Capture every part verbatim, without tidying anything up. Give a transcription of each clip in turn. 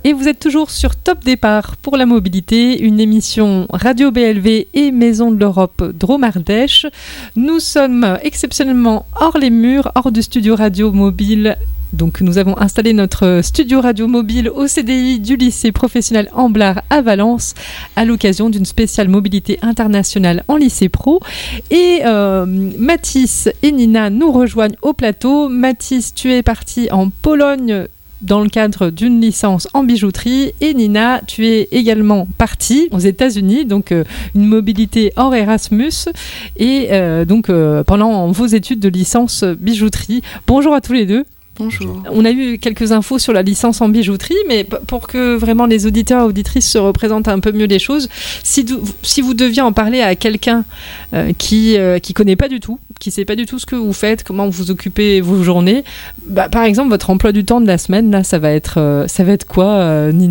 Et vous êtes toujours sur Top Départ pour la mobilité, une émission Radio B L V et Maison de l'Europe Drôme-Ardèche. Nous sommes exceptionnellement hors les murs, hors du studio radio mobile. Donc nous avons installé notre studio radio mobile au C D I du lycée professionnel Amblard à Valence à l'occasion d'une spéciale mobilité internationale en lycée pro. Et euh, Mathis et Nina nous rejoignent au plateau. Mathis, tu es parti en Pologne dans le cadre d'une licence en bijouterie, et Nina, tu es également partie aux États-Unis, donc euh, une mobilité hors Erasmus, et euh, donc euh, pendant vos études de licence bijouterie. Bonjour à tous les deux. Bonjour. On a eu quelques infos sur la licence en bijouterie, mais p- pour que vraiment les auditeurs et auditrices se représentent un peu mieux les choses, si, do- si vous deviez en parler à quelqu'un euh, qui euh, qui connaît pas du tout, qui sait pas du tout ce que vous faites, comment vous occupez vos journées, bah, par exemple votre emploi du temps de la semaine, là, ça va être euh, ça va être quoi, euh, Nina ?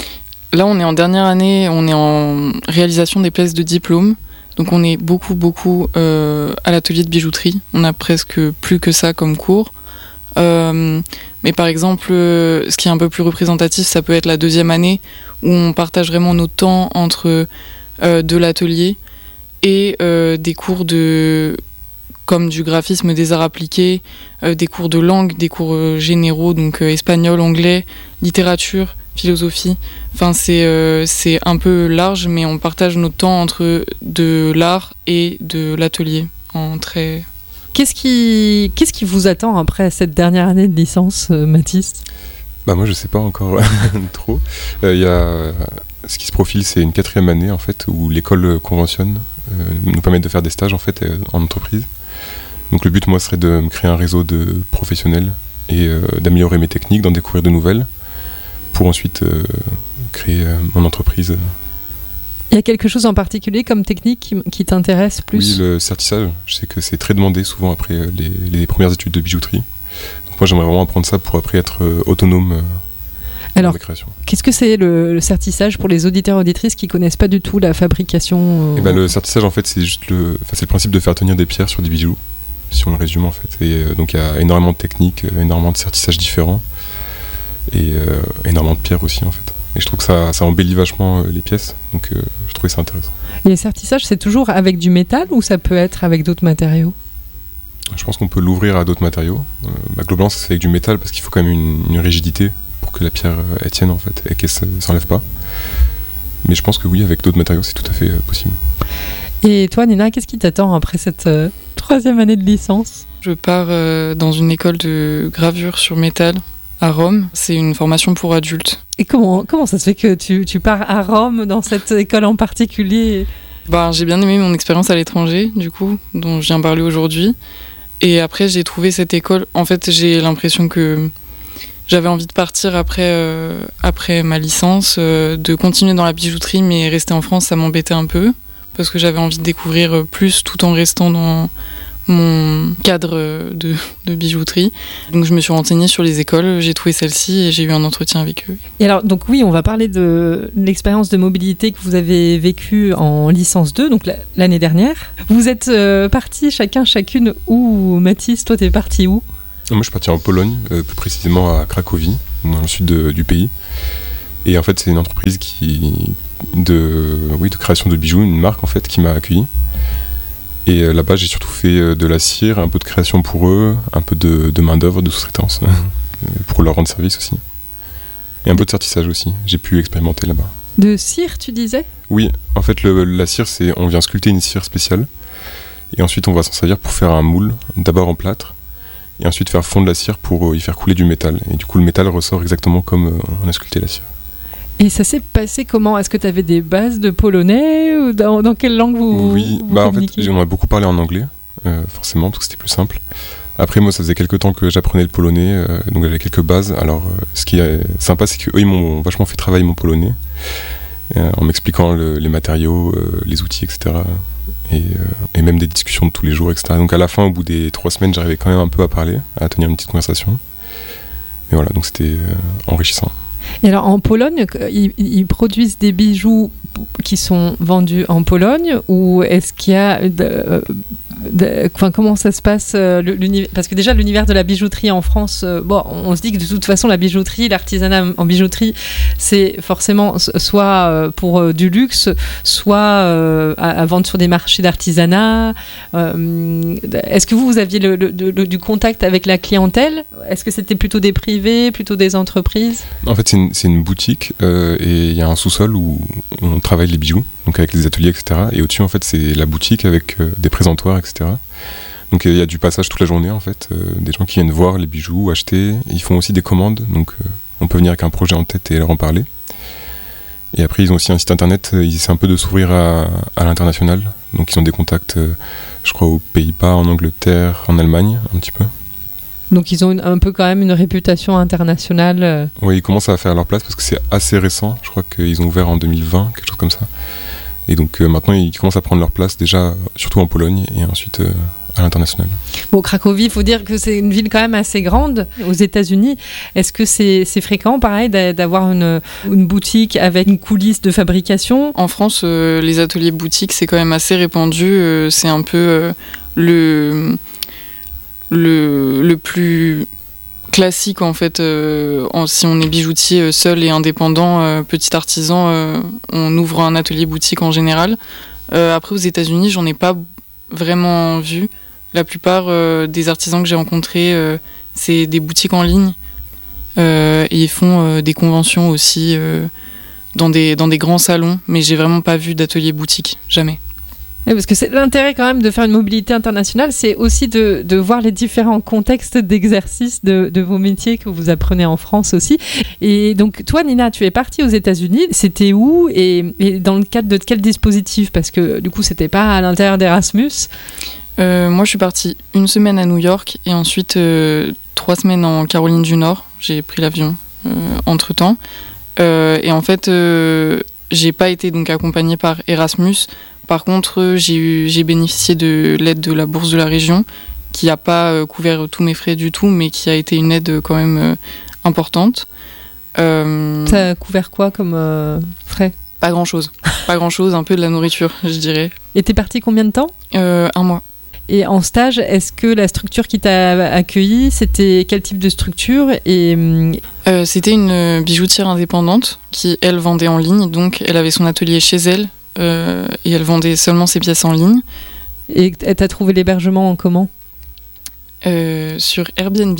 Là, on est en dernière année, on est en réalisation des pièces de diplôme. Donc on est beaucoup, beaucoup euh, à l'atelier de bijouterie. On a presque plus que ça comme cours. Euh, mais par exemple, euh, ce qui est un peu plus représentatif, ça peut être la deuxième année où on partage vraiment nos temps entre euh, de l'atelier et euh, des cours de, comme du graphisme, des arts appliqués, euh, des cours de langue, des cours euh, généraux, donc euh, espagnol, anglais, littérature, philosophie. Enfin, c'est, euh, c'est un peu large, mais on partage notre temps entre de l'art et de l'atelier en très... Qu'est-ce qui, qu'est-ce qui vous attend après cette dernière année de licence, euh, Mathis ? Bah moi je sais pas encore trop. Il euh, y a ce qui se profile, c'est une quatrième année en fait où l'école conventionne, euh, nous permet de faire des stages en fait euh, en entreprise. Donc le but moi serait de me créer un réseau de professionnels et euh, d'améliorer mes techniques, d'en découvrir de nouvelles, pour ensuite euh, créer euh, mon entreprise. Il y a quelque chose en particulier comme technique qui, qui t'intéresse plus ? Oui, le certissage. Je sais que c'est très demandé souvent après les, les premières études de bijouterie. Donc moi, j'aimerais vraiment apprendre ça pour après être euh, autonome euh, Alors, dans la création. Qu'est-ce que c'est le, le certissage pour les auditeurs et auditrices qui ne connaissent pas du tout la fabrication euh... Et ben, le certissage, en fait, c'est juste le, c'est le principe de faire tenir des pierres sur des bijoux, si on le résume en fait. Et euh, donc il y a énormément de techniques, énormément de certissages différents et euh, énormément de pierres aussi en fait. Et je trouve que ça, ça embellit vachement euh, les pièces, donc euh, je trouvais ça intéressant. Et les certissages, c'est toujours avec du métal ou ça peut être avec d'autres matériaux ? Je pense qu'on peut l'ouvrir à d'autres matériaux. Euh, bah, globalement, ça se fait avec du métal parce qu'il faut quand même une, une rigidité pour que la pierre euh, elle tienne en fait et qu'elle ne s'enlève pas. Mais je pense que oui, avec d'autres matériaux, c'est tout à fait euh, possible. Et toi, Nina, qu'est-ce qui t'attend après cette euh, troisième année de licence ? Je pars euh, dans une école de gravure sur métal à Rome. C'est une formation pour adultes. Et comment, comment ça se fait que tu, tu pars à Rome dans cette école en particulier ? Bah, j'ai bien aimé mon expérience à l'étranger, du coup, dont je viens parler aujourd'hui. Et après, j'ai trouvé cette école. En fait, j'ai l'impression que j'avais envie de partir après, euh, après ma licence, euh, de continuer dans la bijouterie, mais rester en France, ça m'embêtait un peu, parce que j'avais envie de découvrir plus tout en restant dans mon cadre de, de bijouterie. Donc je me suis renseignée sur les écoles, j'ai trouvé celle-ci et j'ai eu un entretien avec eux. Et alors, donc oui, on va parler de l'expérience de mobilité que vous avez vécue en licence deux, donc la, l'année dernière. Vous êtes euh, partis chacun, chacune où ? Mathis, toi t'es parti où ? Moi je suis parti en Pologne, euh, plus précisément à Cracovie, dans le sud de, du pays. Et en fait c'est une entreprise qui, de, oui, de création de bijoux, une marque en fait, qui m'a accueilli. Et euh, là-bas, j'ai surtout fait euh, de la cire, un peu de création pour eux, un peu de, de main-d'œuvre, de sous-traitance, pour leur rendre service aussi. Et un peu de certissage aussi, j'ai pu expérimenter là-bas. De cire, tu disais ? Oui, en fait, le, la cire, c'est on vient sculpter une cire spéciale, et ensuite on va s'en servir pour faire un moule, d'abord en plâtre, et ensuite faire fondre la cire pour euh, y faire couler du métal. Et du coup, le métal ressort exactement comme euh, on a sculpté la cire. Et ça s'est passé comment ? Est-ce que tu avais des bases de polonais ou dans, dans quelle langue vous Oui, vous bah en fait, j'en ai beaucoup parlé en anglais, euh, forcément, parce que c'était plus simple. Après, moi, ça faisait quelques temps que j'apprenais le polonais, euh, donc j'avais quelques bases. Alors, euh, ce qui est sympa, c'est qu'eux, ils m'ont vachement fait travailler mon polonais, euh, en m'expliquant le, les matériaux, euh, les outils, et cetera. Et, euh, et même des discussions de tous les jours, et cetera. Donc à la fin, au bout des trois semaines, j'arrivais quand même un peu à parler, à tenir une petite conversation. Mais voilà, donc c'était euh, enrichissant. Et alors en Pologne, ils, ils produisent des bijoux qui sont vendus en Pologne, ou est-ce qu'il y a de, de, enfin, comment ça se passe euh, l'univers, parce que déjà l'univers de la bijouterie en France, euh, bon, on se dit que de toute façon la bijouterie, l'artisanat en bijouterie, c'est forcément soit euh, pour euh, du luxe, soit euh, à, à vendre sur des marchés d'artisanat. Euh, est-ce que vous, vous aviez le, le, le, du contact avec la clientèle? Est-ce que c'était plutôt des privés, plutôt des entreprises? En fait, c'est une, c'est une boutique euh, et il y a un sous-sol où on travaille les bijoux, donc avec les ateliers, et cetera. Et au-dessus, en fait, c'est la boutique avec euh, des présentoirs, et cetera. Donc il y a du passage toute la journée, en fait, euh, des gens qui viennent voir les bijoux, acheter. Ils font aussi des commandes, donc euh, on peut venir avec un projet en tête et leur en parler. Et après, ils ont aussi un site internet, ils essaient un peu de s'ouvrir à, à l'international. Donc ils ont des contacts, euh, je crois, aux Pays-Bas, en Angleterre, en Allemagne, un petit peu. Donc ils ont une, un peu quand même une réputation internationale. Oui, ils commencent à faire leur place parce que c'est assez récent. Je crois qu'ils ont ouvert en deux mille vingt, quelque chose comme ça. Et donc euh, maintenant, ils commencent à prendre leur place déjà, surtout en Pologne et ensuite euh, à l'international. Bon, Cracovie, il faut dire que c'est une ville quand même assez grande aux États-Unis. Est-ce que c'est, c'est fréquent, pareil, d'avoir une, une boutique avec une coulisse de fabrication? En France, euh, les ateliers boutiques, c'est quand même assez répandu. Euh, c'est un peu euh, le... Le, le plus classique en fait, euh, en, si on est bijoutier euh, seul et indépendant, euh, petit artisan, euh, on ouvre un atelier boutique en général. Euh, après aux États-Unis, j'en ai pas vraiment vu. La plupart euh, des artisans que j'ai rencontrés, euh, c'est des boutiques en ligne euh, et ils font euh, des conventions aussi euh, dans des dans des grands salons. Mais j'ai vraiment pas vu d'atelier boutique, jamais. Oui, parce que c'est l'intérêt quand même de faire une mobilité internationale, c'est aussi de, de voir les différents contextes d'exercice de, de vos métiers que vous apprenez en France aussi. Et donc toi, Nina, tu es partie aux États-Unis. C'était où et, et dans le cadre de quel dispositif? Parce que du coup, c'était pas à l'intérieur d'Erasmus. Euh, moi, je suis partie une semaine à New York et ensuite euh, trois semaines en Caroline du Nord. J'ai pris l'avion euh, entre-temps. Euh, et en fait, euh, j'ai pas été donc accompagnée par Erasmus. Par contre, j'ai, eu, j'ai bénéficié de l'aide de la Bourse de la Région, qui n'a pas euh, couvert tous mes frais du tout, mais qui a été une aide quand même euh, importante. Euh... Ça a couvert quoi comme euh, frais? Pas grand-chose. Pas grand-chose, un peu de la nourriture, je dirais. Et t'es partie combien de temps? euh, Un mois. Et en stage, est-ce que la structure qui t'a accueilli, c'était quel type de structure? Et euh, c'était une bijoutière indépendante qui, elle, vendait en ligne. Donc, elle avait son atelier chez elle. Euh, et elle vendait seulement ses pièces en ligne. Et t'as trouvé l'hébergement en comment? euh, Sur Airbnb.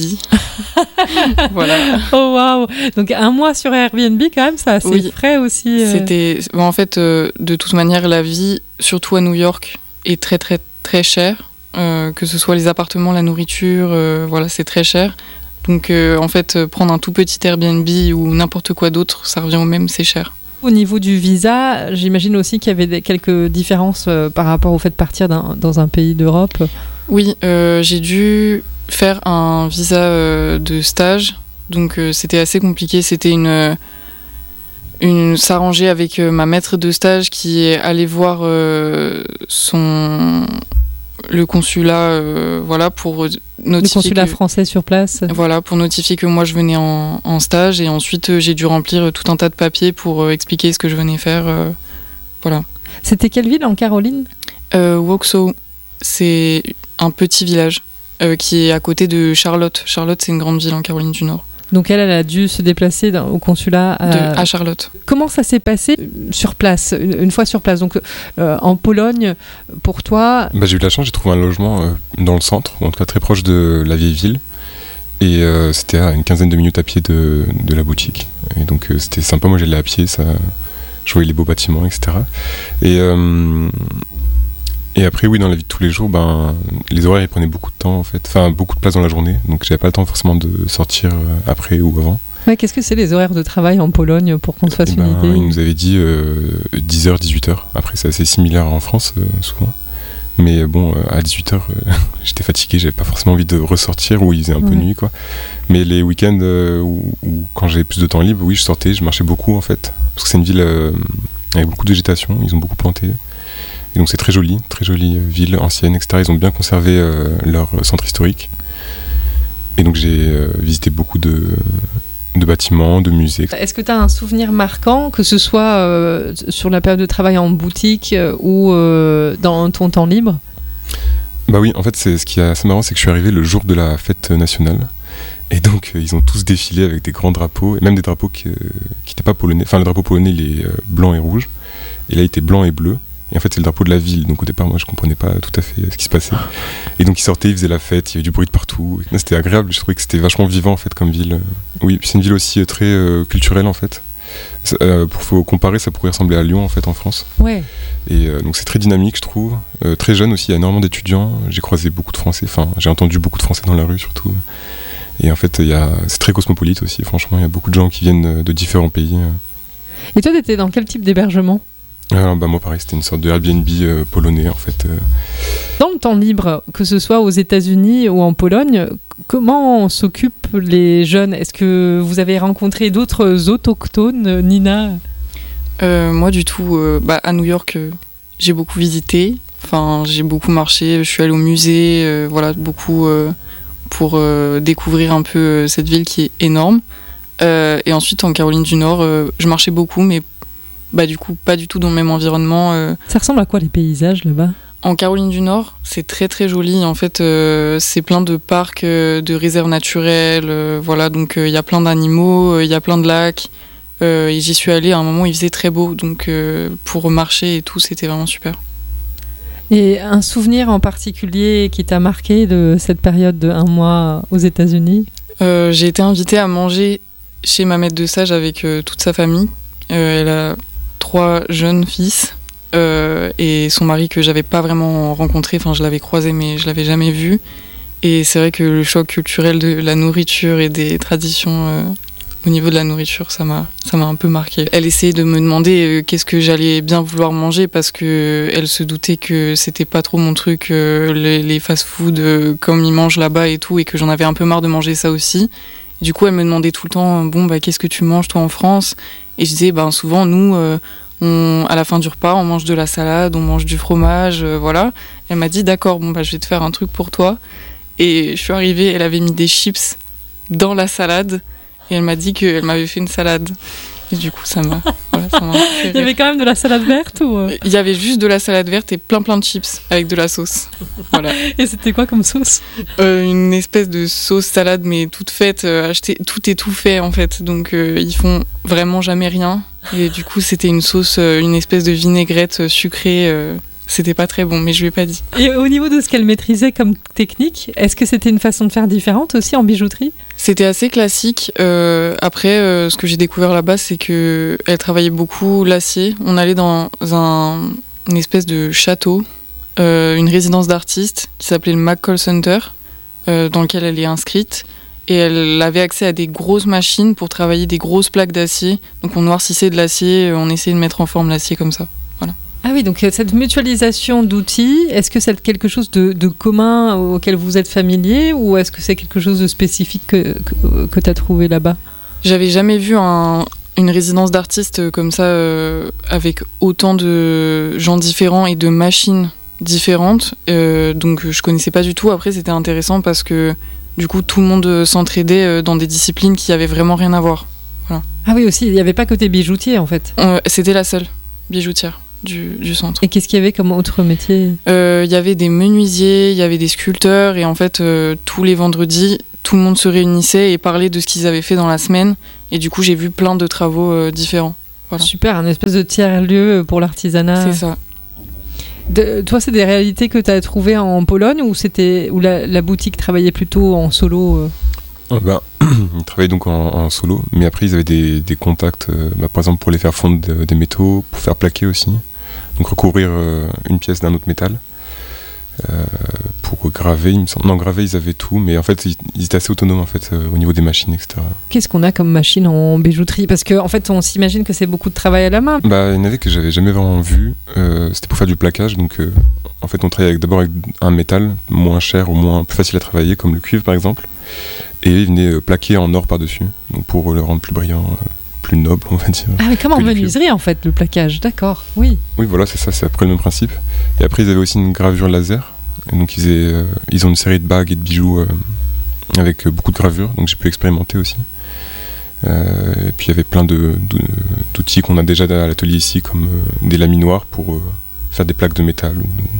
Voilà. Oh waouh! Donc un mois sur Airbnb quand même, ça c'est oui. Frais aussi. Euh... C'était bon, en fait euh, de toute manière la vie, surtout à New York, est très très très chère. Euh, que ce soit les appartements, la nourriture, euh, voilà, c'est très cher. Donc euh, en fait, euh, prendre un tout petit Airbnb ou n'importe quoi d'autre, ça revient au même, c'est cher. Au niveau du visa, j'imagine aussi qu'il y avait des, quelques différences euh, par rapport au fait de partir d'un, dans un pays d'Europe. Oui, euh, j'ai dû faire un visa euh, de stage, donc euh, c'était assez compliqué. C'était une, une s'arranger avec euh, ma maître de stage qui est allée voir euh, son le consulat, euh, voilà, pour notifier. Le consulat que, français sur place. Voilà, pour notifier que moi je venais en, en stage et ensuite euh, j'ai dû remplir tout un tas de papiers pour euh, expliquer ce que je venais faire. Euh, voilà. C'était quelle ville en Caroline? euh, Waxhaw, c'est un petit village euh, qui est à côté de Charlotte. Charlotte, c'est une grande ville en Caroline du Nord. Donc elle, elle a dû se déplacer dans, au consulat à... De, à Charlotte. Comment ça s'est passé sur place, une, une fois sur place? Donc euh, en Pologne, pour toi... Bah, j'ai eu de la chance, j'ai trouvé un logement euh, dans le centre, ou en tout cas très proche de la vieille ville. Et euh, c'était à une quinzaine de minutes à pied de, de la boutique. Et donc euh, c'était sympa, moi j'allais à pied, ça, je voyais les beaux bâtiments, et cetera. Et... Euh, Et après, oui, dans la vie de tous les jours, ben, les horaires, ils prenaient beaucoup de temps, en fait. Enfin, beaucoup de place dans la journée. Donc, j'avais pas le temps forcément de sortir euh, après ou avant. Ouais, qu'est-ce que c'est les horaires de travail en Pologne, pour qu'on se fasse et ben, une idée? Ils nous avaient dit euh, dix heures, dix-huit heures. Après, c'est assez similaire en France, euh, souvent. Mais bon, euh, à dix-huit heures, euh, j'étais fatigué, j'avais pas forcément envie de ressortir, ou il faisait un peu ouais. nuit, quoi. Mais les week-ends, euh, où, où, quand j'avais plus de temps libre, oui, je sortais, je marchais beaucoup, en fait. Parce que c'est une ville euh, avec beaucoup de végétation, ils ont beaucoup planté. Et donc c'est très joli, très jolie ville ancienne, et cetera. Ils ont bien conservé euh, leur centre historique. Et donc j'ai euh, visité beaucoup de, de bâtiments, de musées. Est-ce que tu as un souvenir marquant, que ce soit euh, sur la période de travail en boutique euh, ou euh, dans ton temps libre? Bah oui, en fait, c'est, ce qui est assez marrant, c'est que je suis arrivé le jour de la fête nationale. Et donc, euh, ils ont tous défilé avec des grands drapeaux, et même des drapeaux qui n'étaient pas polonais. Enfin, le drapeau polonais, il est euh, blanc et rouge. Et là, il était blanc et bleu. Et en fait, c'est le drapeau de la ville. Donc, au départ, moi, je comprenais pas tout à fait ce qui se passait. Et donc, ils sortaient, ils faisaient la fête, il y avait du bruit de partout. Et, c'était agréable. Je trouvais que c'était vachement vivant, en fait, comme ville. Oui, puis c'est une ville aussi euh, très euh, culturelle, en fait. Euh, pour faut comparer, ça pourrait ressembler à Lyon, en fait, en France. Ouais. Et euh, donc, c'est très dynamique, je trouve. Euh, très jeune aussi, il y a énormément d'étudiants. J'ai croisé beaucoup de Français. Enfin, j'ai entendu beaucoup de Français dans la rue, surtout. Et en fait, y a, c'est très cosmopolite aussi, franchement, il y a beaucoup de gens qui viennent de différents pays. Et toi, tu étais dans quel type d'hébergement ? Alors, bah, moi, pareil, c'était une sorte de Airbnb euh, polonais, en fait. Euh. Dans le temps libre, que ce soit aux États-Unis ou en Pologne, comment s'occupent les jeunes ? Est-ce que vous avez rencontré d'autres autochtones, Nina ? euh, Moi, du tout, euh, bah, à New York, euh, j'ai beaucoup visité. Enfin, j'ai beaucoup marché, je suis allée au musée, euh, voilà, beaucoup... Euh, pour euh, découvrir un peu euh, cette ville qui est énorme. Euh, et ensuite, en Caroline du Nord, euh, je marchais beaucoup, mais bah, du coup, pas du tout dans le même environnement. Euh. Ça ressemble à quoi les paysages là-bas ? En Caroline du Nord, c'est très très joli. En fait, euh, c'est plein de parcs, euh, de réserves naturelles. Euh, voilà, donc il euh, y a plein d'animaux, il euh, y a plein de lacs. Euh, et j'y suis allée à un moment où il faisait très beau. Donc euh, pour marcher et tout, c'était vraiment super. Et un souvenir en particulier qui t'a marqué de cette période de un mois aux États-Unis ? euh, J'ai été invitée à manger chez ma maître de stage avec euh, toute sa famille. Euh, elle a trois jeunes fils euh, et son mari que j'avais pas vraiment rencontré. Enfin, je l'avais croisé, mais je l'avais jamais vu. Et c'est vrai que le choc culturel de la nourriture et des traditions euh, au niveau de la nourriture, ça m'a, ça m'a un peu marqué. Elle essayait de me demander euh, qu'est-ce que j'allais bien vouloir manger parce que elle se doutait que c'était pas trop mon truc, euh, les, les fast-food euh, comme ils mangent là-bas et tout, et que j'en avais un peu marre de manger ça aussi. Et du coup, elle me demandait tout le temps, bon bah qu'est-ce que tu manges toi en France ? Et je disais, ben souvent nous, euh, on, à la fin du repas, on mange de la salade, on mange du fromage, euh, voilà. Elle m'a dit, d'accord, bon bah je vais te faire un truc pour toi. Et je suis arrivée, elle avait mis des chips dans la salade. Et elle m'a dit qu'elle m'avait fait une salade. Et du coup, ça m'a, voilà, ça m'a fait rire. Il y avait quand même de la salade verte ou euh... Il y avait juste de la salade verte et plein plein de chips avec de la sauce. Voilà. Et c'était quoi comme sauce ? euh, Une espèce de sauce salade, mais toute faite, euh, achetée, tout est tout fait en fait. Donc euh, ils font vraiment jamais rien. Et du coup, c'était une sauce, euh, une espèce de vinaigrette euh, sucrée. Euh, C'était pas très bon, mais je lui ai pas dit. Et au niveau de ce qu'elle maîtrisait comme technique, est-ce que c'était une façon de faire différente aussi en bijouterie ? C'était assez classique. Euh, après, euh, ce que j'ai découvert là-bas, c'est que elle travaillait beaucoup l'acier. On allait dans un, une espèce de château, euh, une résidence d'artistes qui s'appelait le McCall Center, euh, dans lequel elle est inscrite. Et elle avait accès à des grosses machines pour travailler des grosses plaques d'acier. Donc on noircissait de l'acier, on essayait de mettre en forme l'acier comme ça. Voilà. Ah oui, donc cette mutualisation d'outils, est-ce que c'est quelque chose de, de commun auquel vous êtes familier ou est-ce que c'est quelque chose de spécifique que, que, que tu as trouvé là-bas ? J'avais jamais vu un, une résidence d'artistes comme ça, euh, avec autant de gens différents et de machines différentes. Euh, donc je connaissais pas du tout. Après, c'était intéressant parce que du coup, tout le monde s'entraidait dans des disciplines qui avaient vraiment rien à voir. Voilà. Ah oui, aussi, il n'y avait pas côté bijoutier en fait. Euh, c'était la seule bijoutière. Du, du centre. Et qu'est-ce qu'il y avait comme autre métier ? Il euh, y avait des menuisiers, il y avait des sculpteurs, et en fait, euh, tous les vendredis, tout le monde se réunissait et parlait de ce qu'ils avaient fait dans la semaine. Et du coup, j'ai vu plein de travaux euh, différents. Voilà. Super, un espèce de tiers-lieu pour l'artisanat. C'est ça. De, toi, c'est des réalités que tu as trouvées en Pologne ou, c'était, ou la, la boutique travaillait plutôt en solo euh... Oh ben, ils travaillaient donc en, en solo, mais après, ils avaient des, des contacts, euh, bah, par exemple, pour les faire fondre de, des métaux, pour faire plaquer aussi. Donc recouvrir euh, une pièce d'un autre métal euh, pour graver, il me semble. Non, graver ils avaient tout, mais en fait ils, ils étaient assez autonomes en fait euh, au niveau des machines, et cetera. Qu'est-ce qu'on a comme machine en bijouterie ? Parce qu'en en fait on s'imagine que c'est beaucoup de travail à la main. Bah il y en avait que j'avais jamais vraiment vu. Euh, c'était pour faire du plaquage, donc euh, en fait on travaillait avec, d'abord avec un métal moins cher ou moins plus facile à travailler, comme le cuivre par exemple, et ils venaient euh, plaquer en or par dessus, donc pour le rendre plus brillant. Euh, plus noble, on va dire. Ah, mais comme en menuiserie, en fait, le plaquage, d'accord, oui. Oui, voilà, c'est ça, c'est après le même principe. Et après, ils avaient aussi une gravure laser. Et donc, ils, faisaient, euh, ils ont une série de bagues et de bijoux euh, avec beaucoup de gravures, donc j'ai pu expérimenter aussi. Euh, et puis, il y avait plein de, de, d'outils qu'on a déjà à l'atelier ici, comme euh, des laminoirs pour euh, faire des plaques de métal ou,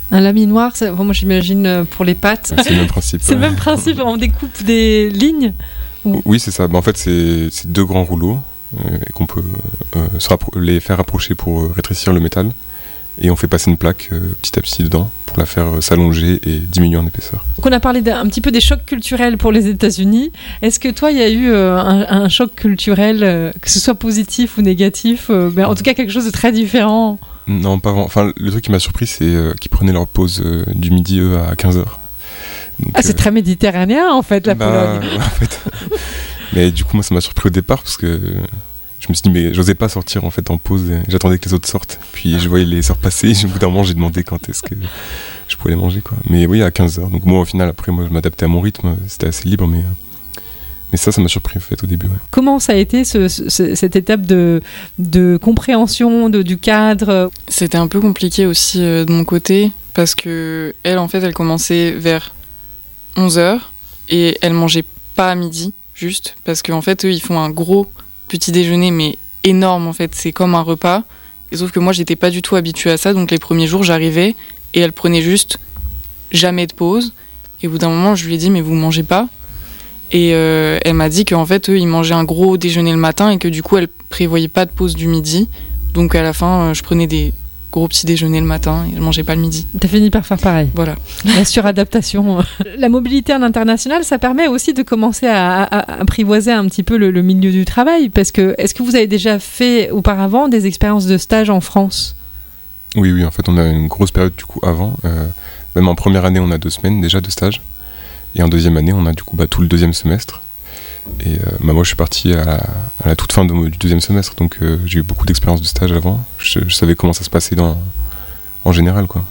Un laminoir, c'est, bon, moi j'imagine pour les pâtes. C'est le même principe. C'est ouais. le même principe, on découpe des lignes ou... Oui, c'est ça. Bah, en fait, c'est, c'est deux grands rouleaux euh, qu'on peut euh, se rappro- les faire approcher pour euh, rétrécir le métal. Et on fait passer une plaque euh, petit à petit dedans pour la faire euh, s'allonger et diminuer en épaisseur. Donc on a parlé d'un petit peu des chocs culturels pour les États-Unis. Est-ce que toi, il y a eu euh, un, un choc culturel, euh, que ce soit positif ou négatif, euh, ben, en tout cas quelque chose de très différent? Non, pas vraiment. Enfin, le truc qui m'a surpris, c'est euh, qu'ils prenaient leur pause euh, du midi, eux, à quinze heures. Donc, ah, c'est euh... très méditerranéen, en fait, la bah, Pologne. Ouais, en fait. Mais du coup, moi, ça m'a surpris au départ, parce que je me suis dit, mais j'osais pas sortir, en fait, en pause. J'attendais que les autres sortent. Puis je voyais les heures passer. Au bout d'un moment, j'ai demandé quand est-ce que je pouvais les manger, quoi. Mais oui, à quinze heures. Donc moi, au final, après, moi, je m'adaptais à mon rythme. C'était assez libre, mais... Mais ça, ça m'a surpris en fait au début. Ouais. Comment ça a été ce, ce, cette étape de, de compréhension de, du cadre? C'était un peu compliqué aussi euh, de mon côté parce que elle, en fait, elle commençait vers onze heures et elle mangeait pas à midi, juste parce qu'en fait, eux, ils font un gros petit déjeuner, mais énorme en fait. C'est comme un repas. Et sauf que moi, j'étais pas du tout habituée à ça. Donc les premiers jours, j'arrivais et elle prenait juste jamais de pause. Et au bout d'un moment, je lui ai dit, mais vous mangez pas? Et euh, elle m'a dit qu'en fait, eux, ils mangeaient un gros déjeuner le matin et que du coup, elle prévoyait pas de pause du midi. Donc à la fin, euh, je prenais des gros petits déjeuners le matin et je mangeais pas le midi. T'as fini par faire pareil. Voilà. La suradaptation. La mobilité à l'international, ça permet aussi de commencer à, à, à apprivoiser un petit peu le, le milieu du travail. Parce que, est-ce que vous avez déjà fait auparavant des expériences de stage en France? Oui, oui, en fait, on a une grosse période du coup avant. Euh, même en première année, on a deux semaines déjà de stage. Et en deuxième année, on a du coup bah, tout le deuxième semestre. Et euh, bah, moi, je suis parti à, à la toute fin de, du deuxième semestre, donc euh, j'ai eu beaucoup d'expérience de stage avant. Je, je savais comment ça se passait dans, en général, quoi.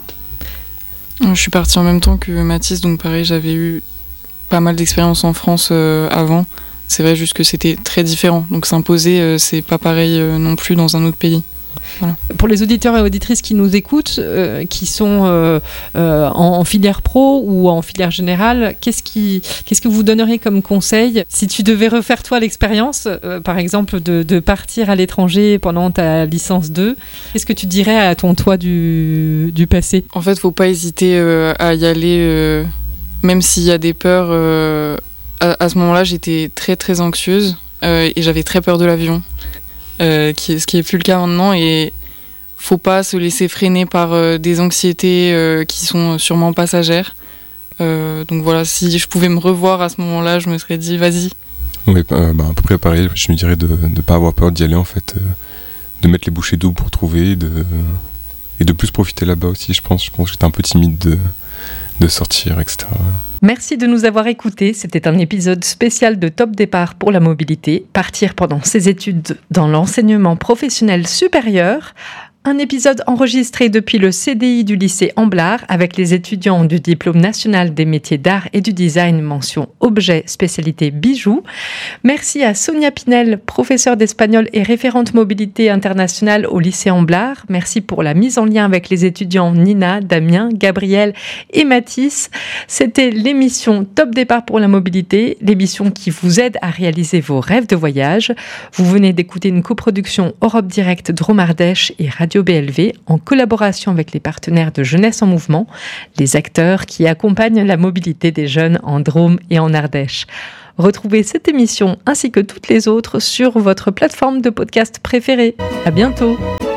Je suis partie en même temps que Mathis, donc pareil, j'avais eu pas mal d'expérience en France euh, avant. C'est vrai juste que c'était très différent, donc s'imposer, euh, c'est pas pareil euh, non plus dans un autre pays. Voilà. Pour les auditeurs et auditrices qui nous écoutent, euh, qui sont euh, euh, en, en filière pro ou en filière générale, qu'est-ce, qui, qu'est-ce que vous donneriez comme conseil si tu devais refaire toi l'expérience, euh, par exemple de, de partir à l'étranger pendant ta licence deux, qu'est-ce que tu dirais à ton toi du, du passé? En fait, faut pas hésiter euh, à y aller, euh, même s'il y a des peurs. Euh, à, à ce moment-là, j'étais très très anxieuse euh, et j'avais très peur de l'avion. Euh, qui est, ce qui est plus le cas maintenant, et faut pas se laisser freiner par euh, des anxiétés euh, qui sont sûrement passagères. Euh, donc voilà, si je pouvais me revoir à ce moment-là, je me serais dit vas-y. Oui, bah, bah, à peu près pareil. Je me dirais de ne pas avoir peur d'y aller en fait, euh, de mettre les bouchées doubles pour trouver, de, et de plus profiter là-bas aussi. Je pense, je pense que j'étais un peu timide de, de sortir, et cetera. Merci de nous avoir écoutés. C'était un épisode spécial de Top Départ pour la mobilité. Partir pendant ses études dans l'enseignement professionnel supérieur. Un épisode enregistré depuis le C D I du lycée Amblard avec les étudiants du diplôme national des métiers d'art et du design mention objet spécialité bijoux. Merci à Sonia Pinel, professeure d'espagnol et référente mobilité internationale au lycée Amblard. Merci pour la mise en lien avec les étudiants Nina, Damien, Gabriel et Mathis. C'était l'émission Top Départ pour la mobilité, l'émission qui vous aide à réaliser vos rêves de voyage. Vous venez d'écouter une coproduction Europe Direct Drôme Ardèche et Radio B L V en collaboration avec les partenaires de Jeunesse en Mouvement, les acteurs qui accompagnent la mobilité des jeunes en Drôme et en Ardèche. Retrouvez cette émission ainsi que toutes les autres sur votre plateforme de podcast préférée. À bientôt.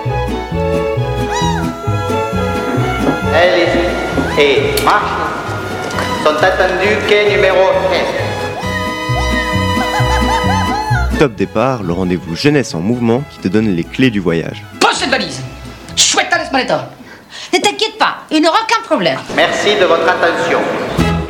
Allez-y et marche. Sont attendus quai numéro quinze. Top Départ, le rendez-vous Jeunesse en Mouvement qui te donne les clés du voyage. Pose cette valise. Chouette ta l'esmaleta. Ne t'inquiète pas, il n'aura aucun problème. Merci de votre attention.